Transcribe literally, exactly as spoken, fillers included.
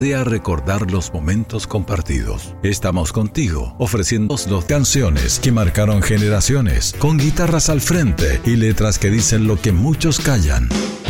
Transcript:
a recordar los momentos compartidos. Estamos contigo, ofreciendo las canciones que marcaron generaciones, con guitarras al frente y letras que dicen lo que muchos callan.